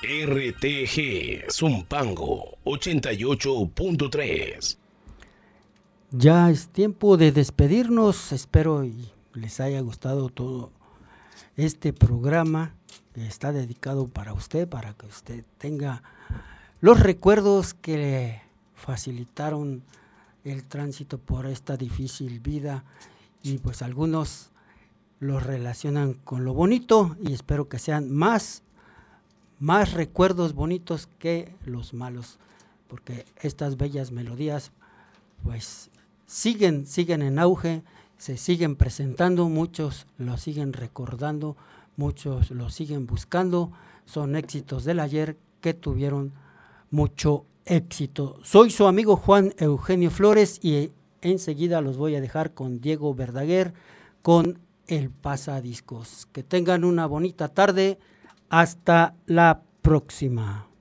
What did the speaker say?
RTG Zumpango 88.3. Ya es tiempo de despedirnos. Espero y les haya gustado todo este programa que está dedicado para usted, para que usted tenga los recuerdos que le facilitaron el tránsito por esta difícil vida, y pues algunos los relacionan con lo bonito, y espero que sean más recuerdos bonitos que los malos, porque estas bellas melodías pues siguen en auge, se siguen presentando, muchos lo siguen recordando, muchos lo siguen buscando, son éxitos del ayer que tuvieron mucho éxito. Soy su amigo Juan Eugenio Flores y enseguida los voy a dejar con Diego Verdaguer con El Pasadiscos. Que tengan una bonita tarde, hasta la próxima.